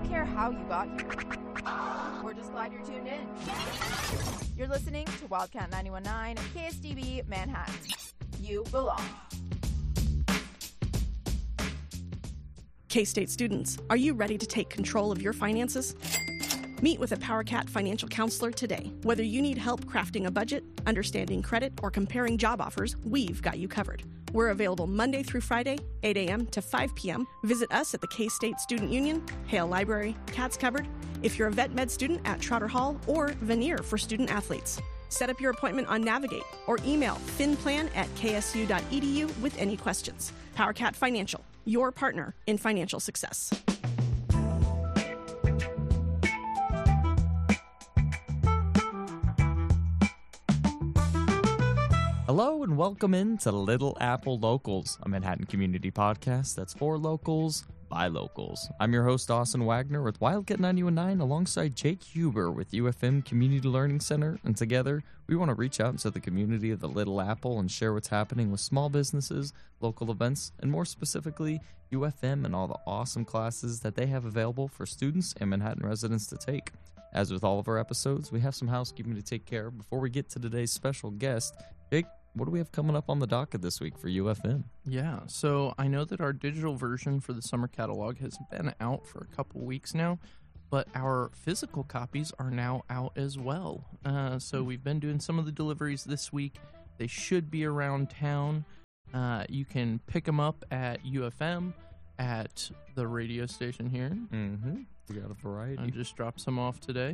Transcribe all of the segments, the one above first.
care how you got here. We're just glad you're tuned in. You're listening to Wildcat 91.9 KSDB Manhattan. You belong. K-State students, are you ready to take control of your finances? Meet with a PowerCat financial counselor today. Whether you need help crafting a budget, understanding credit, or comparing job offers, we've got you covered. We're available Monday through Friday, 8 a.m. to 5 p.m. Visit us at the K-State Student Union, Hale Library, Cats Cupboard, if you're a vet med student at Trotter Hall, or Veneer for student athletes. Set up your appointment on Navigate or email finplan@ksu.edu with any questions. PowerCat Financial, your partner in financial success. Hello and welcome in to Little Apple Locals, a Manhattan community podcast that's for locals by locals. I'm your host, Austin Wagner, with Wildcat 91.9 alongside Jake Huber with UFM Community Learning Center, and together we want to reach out into the community of the Little Apple and share what's happening with small businesses, local events, and more specifically, UFM and all the awesome classes that they have available for students and Manhattan residents to take. As with all of our episodes, we have some housekeeping to take care of before we get to today's special guest. Jake, what do we have coming up on the docket this week for UFM? Yeah, so I know that our digital version for the summer catalog has been out for a couple weeks now, but our physical copies are now out as well. So we've been doing some of the deliveries this week. They should be around town. You can pick them up at UFM, at the radio station here. Mm-hmm. We got a variety. I just dropped some off today.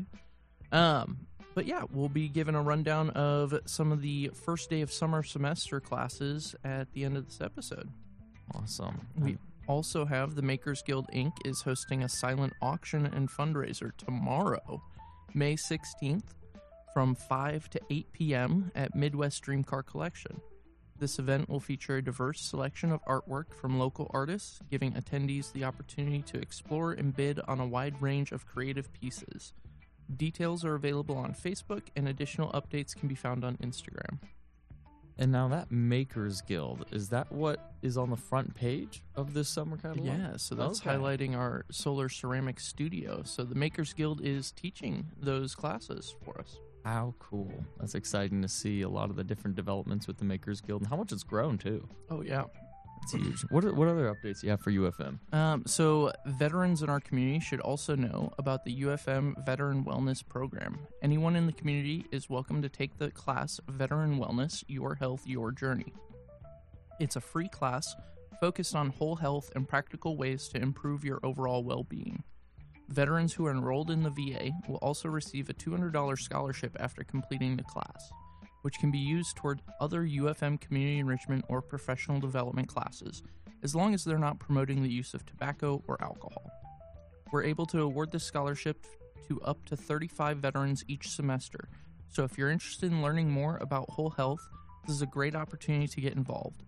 But yeah, we'll be giving a rundown of some of the first day of summer semester classes at the end of this episode. Awesome. We also have the Makers Guild Inc. is hosting a silent auction and fundraiser tomorrow, May 16th, from 5 to 8 p.m. at Midwest Dream Car Collection. This event will feature a diverse selection of artwork from local artists, giving attendees the opportunity to explore and bid on a wide range of creative pieces. Details are available on Facebook, and additional updates can be found on Instagram. And now that Makers Guild, is that what is on the front page of this summer catalog? Yeah, so that's highlighting our solar ceramic studio. So the Makers Guild is teaching those classes for us. How cool. That's exciting to see a lot of the different developments with the Makers Guild and how much it's grown, too. Oh, yeah. It's huge. What other updates do you have for UFM? So veterans in our community should also know about the UFM Veteran Wellness Program. Anyone in the community is welcome to take the class Veteran Wellness, Your Health, Your Journey. It's a free class focused on whole health and practical ways to improve your overall well-being. Veterans who are enrolled in the VA will also receive a $200 scholarship after completing the class, which can be used toward other UFM community enrichment or professional development classes, as long as they're not promoting the use of tobacco or alcohol. We're able to award this scholarship to up to 35 veterans each semester, so if you're interested in learning more about whole health, this is a great opportunity to get involved.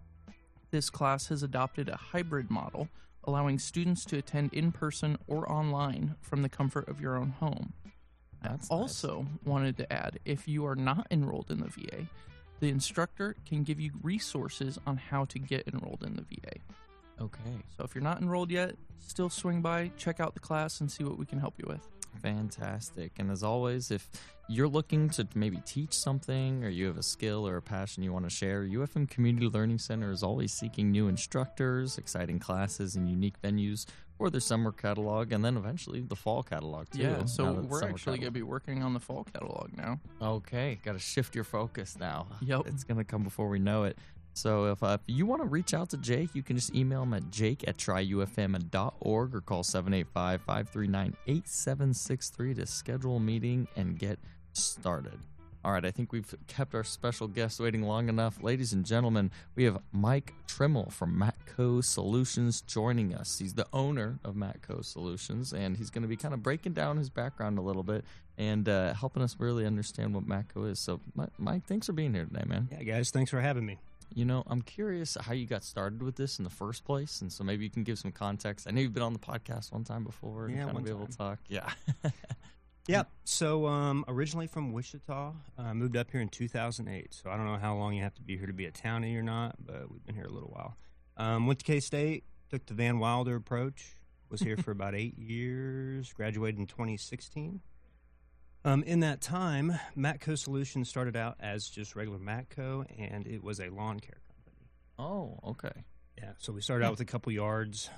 This class has adopted a hybrid model, allowing students to attend in person or online from the comfort of your own home. That's I also wanted to add, if you are not enrolled in the VA, the instructor can give you resources on how to get enrolled in the VA. Okay. So if you're not enrolled yet, still swing by, check out the class, and see what we can help you with. Fantastic. And as always, if you're looking to maybe teach something or you have a skill or a passion you want to share, UFM Community Learning Center is always seeking new instructors, exciting classes, and unique venues for their summer catalog, and then eventually the fall catalog, too. Yeah, so we're actually going to be working on the fall catalog now. Okay, got to shift your focus now. Yep. It's going to come before we know it. So if you want to reach out to Jake, you can just email him at jake@tryufm.org or call 785-539-8763 to schedule a meeting and get started. All right, I think we've kept our special guest waiting long enough. Ladies and gentlemen, we have Mike Trimmel from Matco Solutions joining us. He's the owner of Matco Solutions, and he's going to be kind of breaking down his background a little bit and helping us really understand what Matco is. So, Mike, thanks for being here today, man. Yeah, guys, thanks for having me. You know, I'm curious how you got started with this in the first place, and so maybe you can give some context. I know you've been on the podcast one time before and kind of be able to talk. Yeah. Yeah, so originally from Wichita, moved up here in 2008, so I don't know how long you have to be here to be a townie or not, but we've been here a little while. Went to K-State, took the Van Wilder approach, Was here for about 8 years. Graduated in 2016. In that time, Matco Solutions started out as just regular Matco, and it was a lawn care company. Oh, okay. Yeah, so we started out with a couple yards,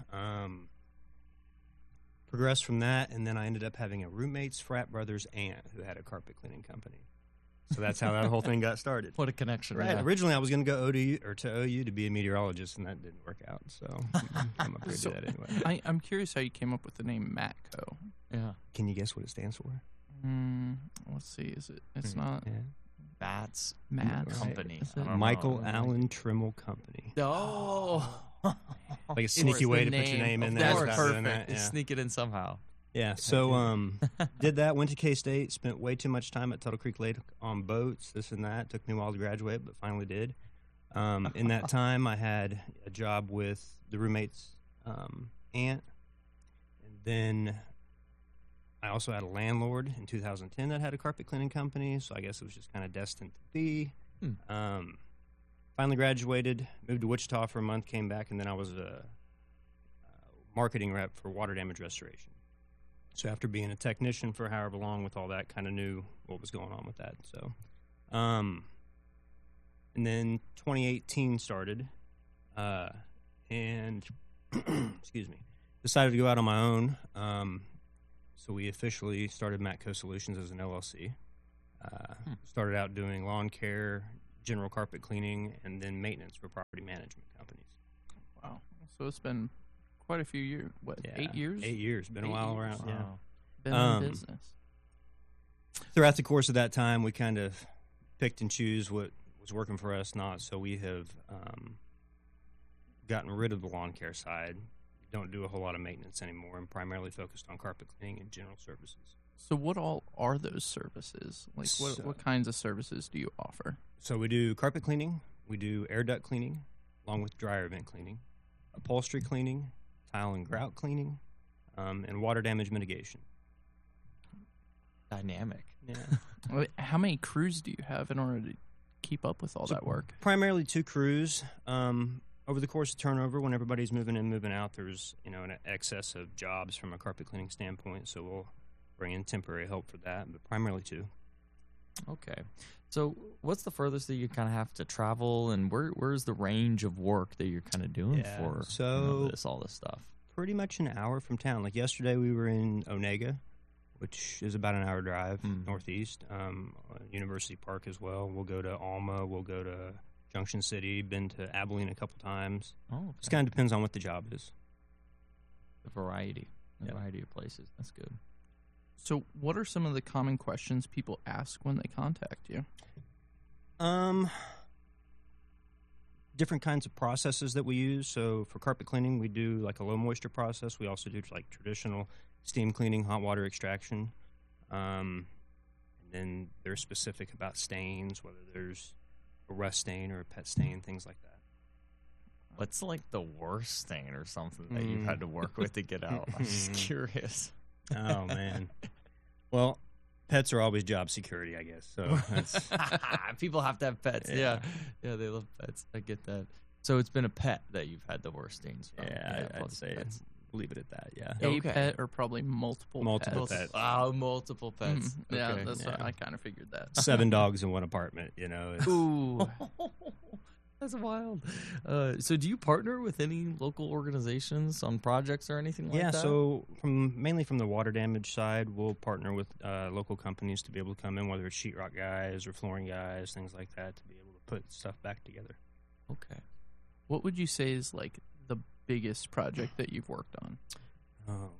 progressed from that, and then I ended up having a roommate's frat brother's aunt who had a carpet cleaning company. So that's how that whole thing got started. What a connection. Right. Yeah. Originally, I was going to go to OU to be a meteorologist, and that didn't work out. So I'm up here to do that anyway. I'm curious how you came up with the name Matco. Yeah. Can you guess what it stands for? Let's see. It's not Yeah. That's Matt's company. Is it? I don't Michael know. Allen Trimmel Company. Oh. Like a sneaky way to put your name in there. That's without perfect. doing that, You yeah. sneak it in somehow. Yeah, so did that, went to K-State, spent way too much time at Tuttle Creek Lake on boats, this and that. Took me a while to graduate, but finally did. In that time, I had a job with the roommate's aunt, and then I also had a landlord in 2010 that had a carpet cleaning company, so I guess it was just kind of destined to be. Finally graduated, moved to Wichita for a month, came back, and then I was a marketing rep for water damage restoration. So after being a technician for however long with all that, kind of knew what was going on with that. So, and then 2018 started, and excuse me, decided to go out on my own. So we officially started Matco Solutions as an LLC. Started out doing lawn care, general carpet cleaning, and then maintenance for property management companies. Wow. So it's been quite a few years. What, Yeah, 8 years? 8 years. Been a 8 while years. around. Yeah. Wow. Been in business. Throughout the course of that time, we kind of picked and choose what was working for us, not. So we have gotten rid of the lawn care side. Don't do a whole lot of maintenance anymore, and primarily focused on carpet cleaning and general services. So what all are those services? Like So- what kinds of services do you offer? So we do carpet cleaning, we do air duct cleaning, along with dryer vent cleaning, upholstery cleaning, tile and grout cleaning, and water damage mitigation. Dynamic. Yeah. How many crews do you have in order to keep up with all that work? Primarily 2 crews. Over the course of turnover, when everybody's moving in, moving out, there's an excess of jobs from a carpet cleaning standpoint. So we'll bring in temporary help for that, but primarily 2. Okay. So what's the furthest that you kind of have to travel, and where's the range of work that you're kind of doing Yeah, for so- all this stuff? Pretty much an hour from town. Like yesterday, we were in Onega, which is about an hour drive northeast. University Park as well. We'll go to Alma. We'll go to Junction City. Been to Abilene a couple times. Oh, Just kind of depends on what the job is. a variety Yep. of places. That's good. So what are some of the common questions people ask when they contact you? Different kinds of processes that we use. So for carpet cleaning, we do like a low moisture process. We also do like traditional steam cleaning, hot water extraction. And then they're specific about stains, whether there's a rust stain or a pet stain, things like that. What's like the worst stain or something that you've had to work with to get out? I'm just curious. Oh, man. Well, pets are always job security, I guess. So that's, People have to have pets. Yeah, they love pets. I get that. So it's been a pet that you've had the worst stains from. I'd plus say pets. leave it at that, yeah. A Okay. pet or probably multiple Multiple pets? pets. Wow, multiple pets. Yeah, Okay. that's Yeah. I kind of figured that. 7 dogs in one apartment, it's- Ooh. That's wild. So do you partner with any local organizations on projects or anything like Yeah, that? so mainly from the water damage side, we'll partner with local companies to be able to come in, whether it's sheetrock guys or flooring guys, things like that, to be able to put stuff back together. Okay. What would you say is like the biggest project that you've worked on? Oh.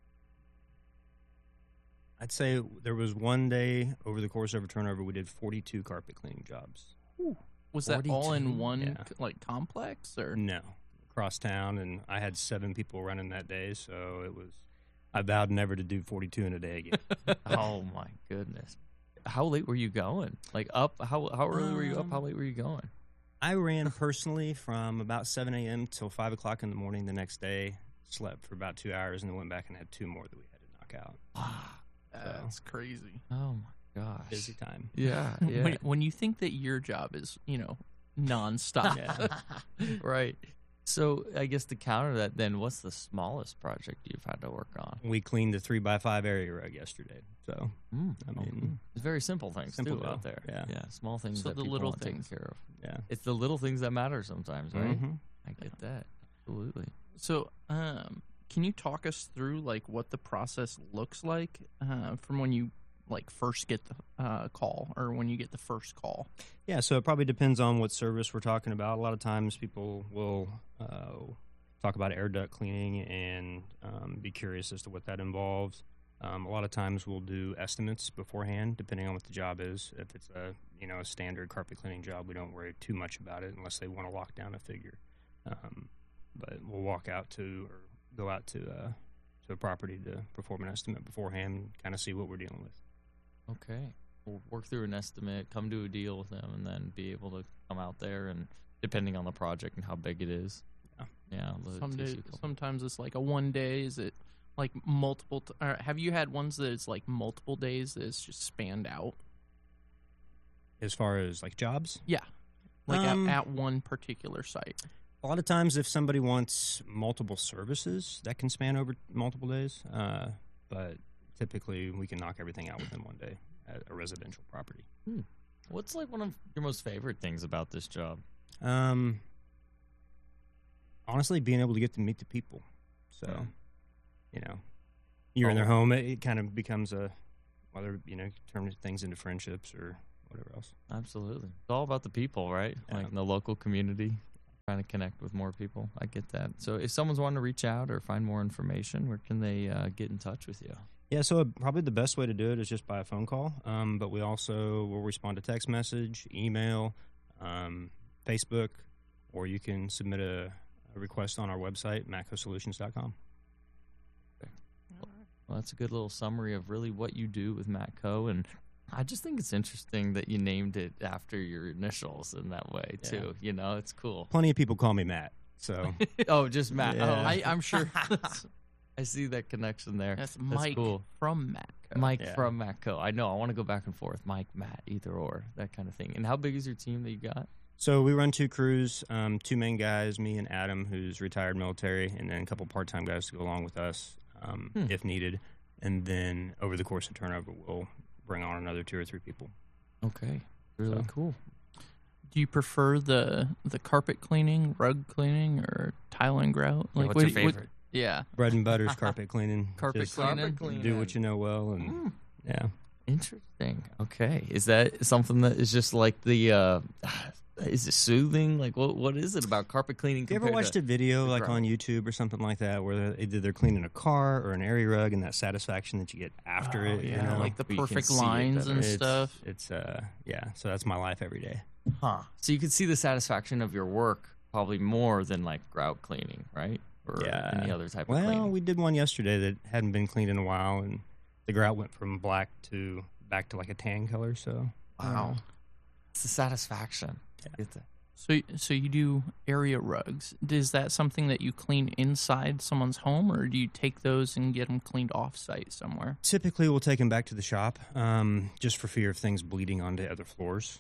I'd say there was one day over the course of a turnover, we did 42 carpet cleaning jobs. Was that all 42? in one Yeah. like complex or? No, across town, and I had 7 people running that day, so it was. I vowed never to do 42 in a day again. Oh my goodness. How late were you going? Like up? How early were you up? How late were you going? I ran personally from about 7 a.m. till 5 o'clock in the morning the next day. Slept for about 2 hours, and then went back and had 2 more that we had to knock out. That's crazy. Oh my gosh. Busy time. Yeah. When you think that your job is, nonstop. Yeah. Right. So I guess to counter that, then what's the smallest project you've had to work on? We cleaned the 3x5 area rug yesterday. So, I mean, It's very simple things Simple too deal. out there. Yeah. Small things So that the people little want taken things. care of. yeah. It's the little things that matter sometimes, right? Mhm. I get that. Absolutely. So, can you talk us through like what the process looks like from when you like first get the call or when you get the first call? Yeah, so it probably depends on what service we're talking about. A lot of times people will talk about air duct cleaning and be curious as to what that involves. A lot of times we'll do estimates beforehand, depending on what the job is. If it's a standard carpet cleaning job, we don't worry too much about it unless they want to lock down a figure. But we'll walk out to or go out to a property to perform an estimate beforehand, and kind of see what we're dealing with. Okay. We'll work through an estimate, come to a deal with them, and then be able to come out there and depending on the project and how big it is. Yeah. Sometimes it's like a 1 day. Is it like multiple? Or have you had ones that it's like multiple days that it's just spanned out? As far as like jobs? Yeah, like at one particular site. A lot of times, if somebody wants multiple services, that can span over multiple days. But typically, we can knock everything out within 1 day at a residential property. What's like one of your most favorite things about this job? Honestly, being able to get to meet the people. So, you're in their home. It kind of becomes turn things into friendships or whatever else. Absolutely. It's all about the people, right? Yeah. Like in the local community, trying to connect with more people. I get that. So if someone's wanting to reach out or find more information, where can they get in touch with you? Yeah, so probably the best way to do it is just by a phone call. But we also will respond to text message, email, Facebook, or you can submit a request on our website, matcosolutions.com. Well, that's a good little summary of really what you do with Matco, and I just think it's interesting that you named it after your initials in that way too. It's cool. Plenty of people call me Matt, so Oh, just Matt. Yeah. Oh, I'm sure I see that connection there. that's Mike cool. from Matco. Mike Yeah. from Matco. I know. I want to go back and forth. Mike, Matt, either or, that kind of thing. And how big is your team that you got? So we run 2 crews, 2 main guys, me and Adam, who's retired military, and then a couple part-time guys to go along with us if needed. And then over the course of turnover, we'll bring on another 2 or 3 people. Okay. Really cool. Do you prefer the carpet cleaning, rug cleaning, or tile and grout? Yeah, what's your favorite? Yeah, Bread and butter's carpet cleaning. Carpet Just cleaning. Do what you know well, and yeah. Interesting. Okay. Is that something that is just like the is it soothing? Like what is it about carpet cleaning? Have you ever compared watched to a video the like grout? on YouTube or something like that where either they're cleaning a car or an area rug and that satisfaction that you get after it? yeah, you know? like the Where you can perfect see it lines better. and It's- stuff. It's yeah. So that's my life every day. Huh. So you could see the satisfaction of your work probably more than like grout cleaning, right? Or Yeah. any other type of Well, cleaning. we did one yesterday that hadn't been cleaned in a while, and the grout went from black to back to like a tan color. So Wow. It's the satisfaction. Yeah. Get that. So you do area rugs. Is that something that you clean inside someone's home, or do you take those and get them cleaned off-site somewhere? typically we'll take them back to the shop just for fear of things bleeding onto other floors.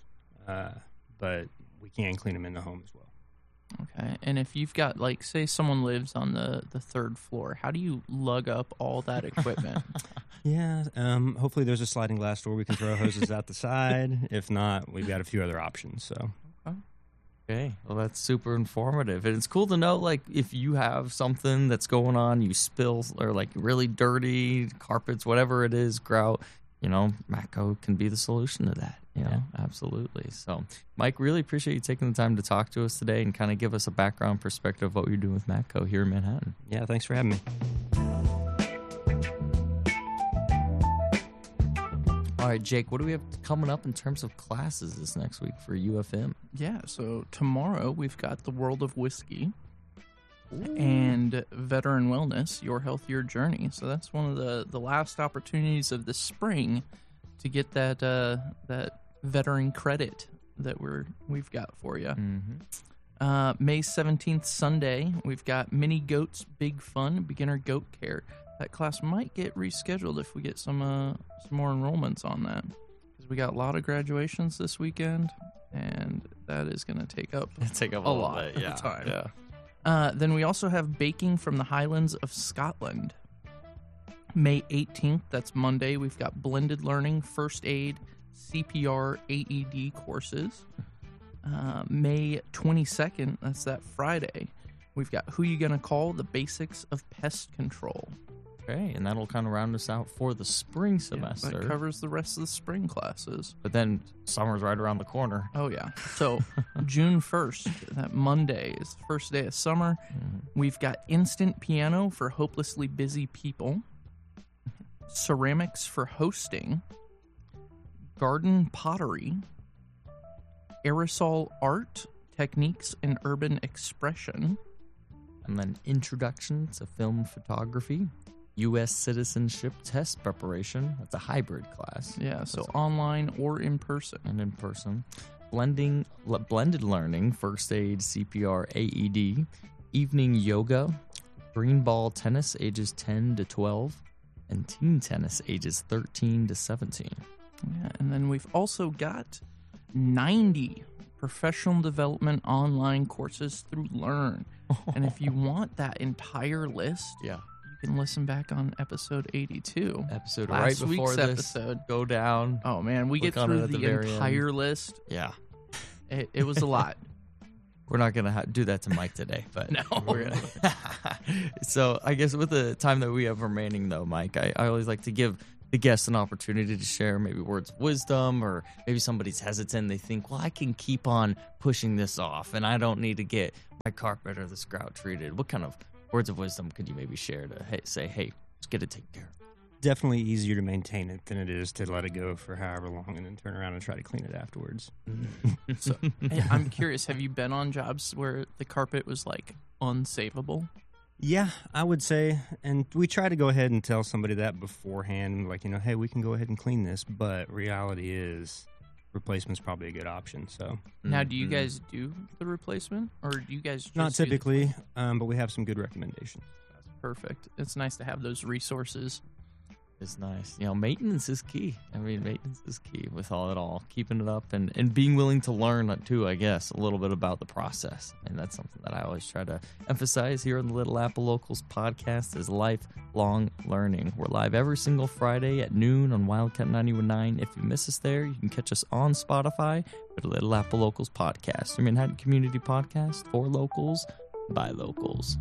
But we can clean them in the home as well. Okay. And if you've got, like, say someone lives on the 3rd floor, how do you lug up all that equipment? Yeah, hopefully there's a sliding glass door we can throw hoses out the side. If not, we've got a few other options. So Okay. Well, that's super informative. And it's cool to know, like, if you have something that's going on, you spill, or, like, really dirty carpets, whatever it is, grout, Matco can be the solution to that. Absolutely. So, Mike, really appreciate you taking the time to talk to us today and kind of give us a background perspective of what you're doing with Matco here in Manhattan. yeah, thanks for having me. All right, Jake, what do we have coming up in terms of classes this next week for UFM? Yeah, so tomorrow we've got the World of Whiskey and Veteran Wellness, Your Health, Your Journey. So that's one of the last opportunities of the spring to get that veteran credit that we've got for you. Mm-hmm. May 17th, Sunday, we've got Mini Goats Big Fun, Beginner Goat Care. That class might get rescheduled if we get some more enrollments on that, because we got a lot of graduations this weekend, and that is going to take up Take up a little lot bit, of yeah. time. Yeah. Then we also have Baking from the Highlands of Scotland. May 18th, that's Monday, we've got blended learning, first aid, CPR, AED courses. May 22nd, that's that Friday, we've got Who You Gonna Call? The Basics of Pest Control. Okay, and that'll kind of round us out for the spring semester. That covers the rest of the spring classes. But then summer's right around the corner. Oh, yeah. So June 1st, that Monday, is the first day of summer. We've got instant piano for hopelessly busy people, ceramics for hosting, garden pottery, aerosol art, techniques and urban expression. And then introduction to film photography, U.S. citizenship test preparation. That's a hybrid class. Yeah, so online or in person. And in person. Blended learning, first aid, CPR, AED, evening yoga, green ball tennis ages 10 to 12, and teen tennis ages 13 to 17. Yeah, and then we've also got 90 professional development online courses through Learn. And if you want that entire list, Yeah. you can listen back on episode 82. Episode Last right before week's this. episode. Go down. Oh, man, we Look get on it through at the the very entire list. Yeah. It was a lot. We're not going to do that to Mike today, but No. we're gonna So I guess with the time that we have remaining, though, Mike, I always like to give the guests an opportunity to share maybe words of wisdom, or maybe somebody's hesitant. They think, well, I can keep on pushing this off, and I don't need to get my carpet or the grout treated. What kind of words of wisdom could you maybe share to say, hey, let's get it taken care of? Definitely easier to maintain it than it is to let it go for however long and then turn around and try to clean it afterwards. So hey, I'm curious, have you been on jobs where the carpet was like unsavable? Yeah, I would say, and we try to go ahead and tell somebody that beforehand, like, hey, we can go ahead and clean this, but reality is replacement's probably a good option. So Now, do you guys do the replacement, or do you guys just not do the typically, but we have some good recommendations. That's perfect. It's nice to have those resources. Is nice. Maintenance is key. I mean, maintenance is key with all, keeping it up and being willing to learn, too, I guess, a little bit about the process. And that's something that I always try to emphasize here on the Little Apple Locals podcast is lifelong learning. We're live every single Friday at noon on Wildcat 91.9. If you miss us there, you can catch us on Spotify for the Little Apple Locals podcast, your Manhattan community podcast for locals by locals.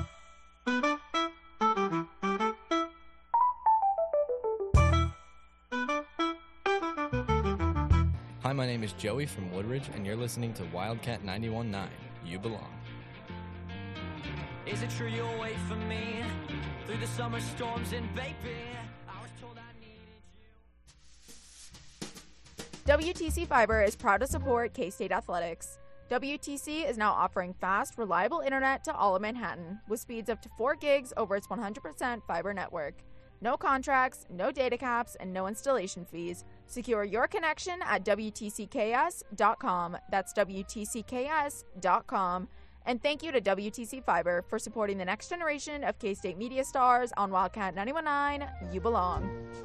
Hi, my name is Joey from Woodridge, and you're listening to Wildcat 91.9. You belong. Is it true you'll wait for me through the summer storms and baby, I was told I needed you. WTC Fiber is proud to support K-State Athletics. WTC is now offering fast, reliable internet to all of Manhattan with speeds up to 4 gigs over its 100% fiber network. No contracts, no data caps, and no installation fees. Secure your connection at WTCKS.com. That's WTCKS.com. And thank you to WTC Fiber for supporting the next generation of K-State media stars on Wildcat 91.9. You belong.